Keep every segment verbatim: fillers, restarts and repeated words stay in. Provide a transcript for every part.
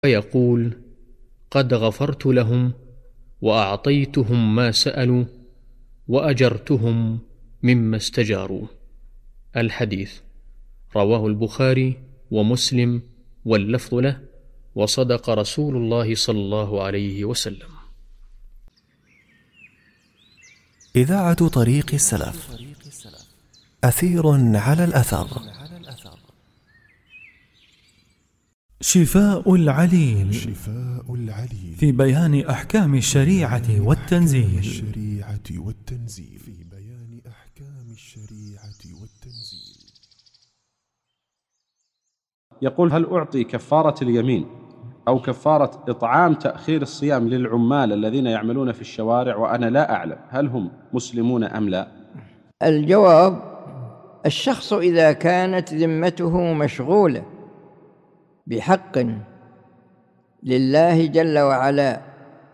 ويقول: قد غفرت لهم وأعطيتهم ما سألوا وأجرتهم مما استجاروا. الحديث رواه البخاري ومسلم واللفظ له، وصدق رسول الله صلى الله عليه وسلم. إذاعة طريق السلف، أثير على الأثر. شفاء العليل شفاء العليل في بيان أحكام الشريعة والتنزيل. الشريعة والتنزيل في بيان أحكام الشريعة والتنزيل. يقول: هل أعطي كفارة اليمين أو كفارة إطعام تأخير الصيام للعمال الذين يعملون في الشوارع وأنا لا أعلم هل هم مسلمون أم لا؟ الجواب: الشخص إذا كانت ذمته مشغولة بحق لله جل وعلا،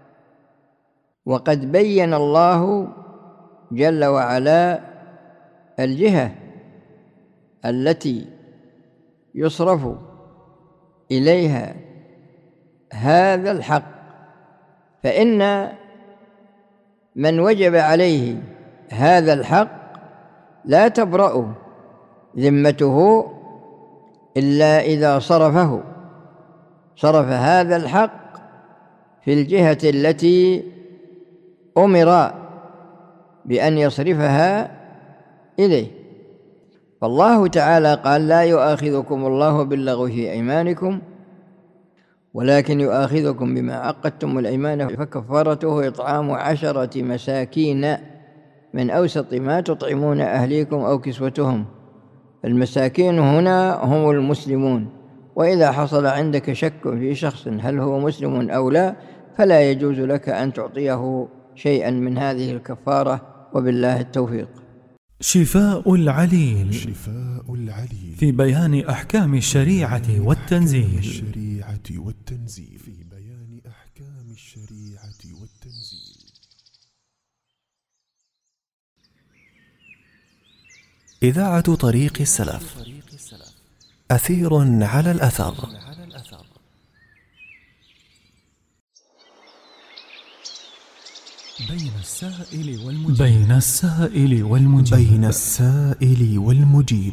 وقد بين الله جل وعلا الجهة التي يصرف إليها هذا الحق، فإن من وجب عليه هذا الحق لا تبرأ ذمته إلا إذا صرفه صرف هذا الحق في الجهة التي أمر بأن يصرفها إليه. فالله تعالى قال: لا يؤاخذكم الله باللغو في أيمانكم ولكن يؤاخذكم بما عقدتم الأيمان فكفارته إطعام عشرة مساكين من أوسط ما تطعمون أهليكم أو كسوتهم. المساكين هنا هم المسلمون، وإذا حصل عندك شك في شخص هل هو مسلم أو لا فلا يجوز لك أن تعطيه شيئا من هذه الكفارة، وبالله التوفيق. شفاء العليل شفاء العليل في بيان أحكام الشريعة والتنزيل. الشريعة والتنزيل في بيان أحكام الشريعة والتنزيل. إذاعة طريق السلف، أثير على الأثر. بين السائل والمجيب بين السائل والمجيب بين السائل والمجيب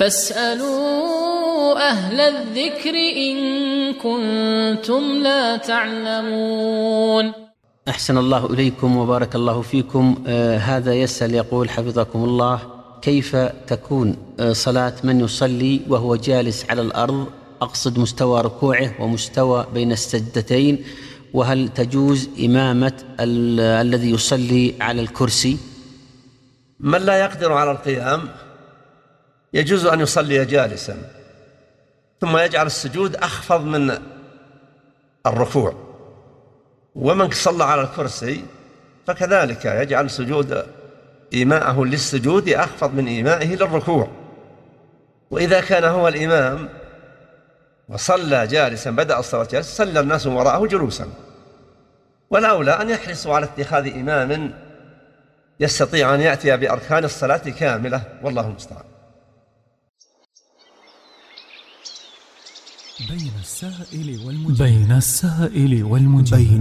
فاسألوا أهل الذكر إن كنتم لا تعلمون. أحسن الله إليكم وبارك الله فيكم. آه هذا يسأل يقول: حفظكم الله، كيف تكون آه صلاة من يصلي وهو جالس على الأرض، أقصد مستوى ركوعه ومستوى بين السجدتين، وهل تجوز إمامة ال الذي يصلي على الكرسي؟ من لا يقدر على القيام يجوز أن يصلي جالسا ثم يجعل السجود أخفض من الركوع، ومن صلى على الكرسي فكذلك يجعل سجود إيماءه للسجود أخفض من إيمائه للركوع. وإذا كان هو الإمام وصلى جالسا بدأ الصلاة جالسا صلى الناس وراءه جلوسا، والأولى أن يحرصوا على اتخاذ إمام يستطيع أن يأتي بأركان الصلاة كاملة، والله المستعان. بين السائل والمجيب بين السائل والمجيب